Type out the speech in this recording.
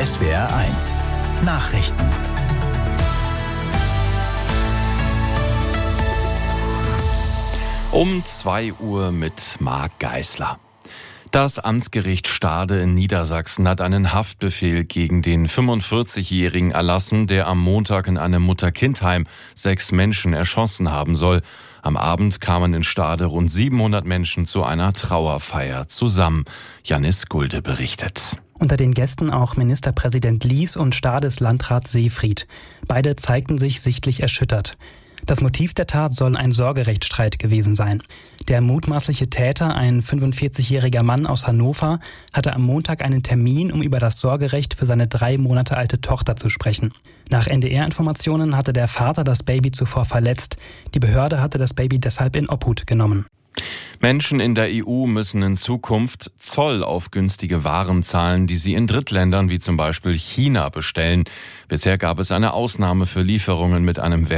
SWR1 Nachrichten. Um 2 Uhr mit Marc Geisler. Das Amtsgericht Stade in Niedersachsen hat einen Haftbefehl gegen den 45-Jährigen erlassen, der am Montag in einem Mutter-Kind-Heim 6 Menschen erschossen haben soll. Am Abend kamen in Stade rund 700 Menschen zu einer Trauerfeier zusammen. Janis Gulde berichtet. Unter den Gästen auch Ministerpräsident Lies und Stades Landrat Seefried. Beide zeigten sich sichtlich erschüttert. Das Motiv der Tat soll ein Sorgerechtsstreit gewesen sein. Der mutmaßliche Täter, ein 45-jähriger Mann aus Hannover, hatte am Montag einen Termin, um über das Sorgerecht für seine 3 Monate alte Tochter zu sprechen. Nach NDR-Informationen hatte der Vater das Baby zuvor verletzt. Die Behörde hatte das Baby deshalb in Obhut genommen. Menschen in der EU müssen in Zukunft Zoll auf günstige Waren zahlen, die sie in Drittländern wie zum Beispiel China bestellen. Bisher gab es eine Ausnahme für Lieferungen mit einem